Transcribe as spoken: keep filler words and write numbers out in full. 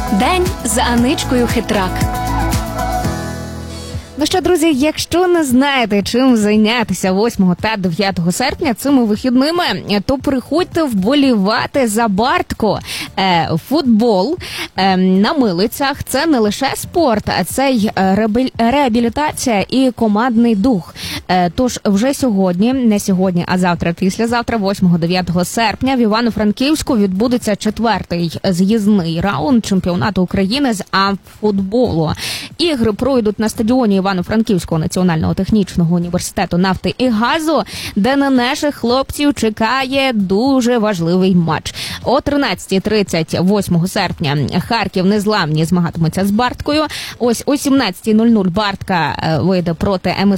День за Аничкою Хитрак. Ну що, друзі, якщо не знаєте, чим зайнятися восьмого та дев'ятого серпня цими вихідними, то приходьте вболівати за Бартко. Е, футбол е, на милицях – це не лише спорт, а це й реабілітація і командний дух. Е, тож вже сьогодні, не сьогодні, а завтра, післязавтра, восьмого-дев'ятого серпня, в Івано-Франківську відбудеться четвертий з'їзний раунд чемпіонату України з амфутболу. Ігри пройдуть на стадіоні Івано-Франківського національного технічного університету нафти і газу, де на наших хлопців чекає дуже важливий матч. О тринадцятій тридцять восьмого серпня Харків незламні змагатиметься з Барткою. Ось о сімнадцятій нуль нуль Бартка вийде проти ем ес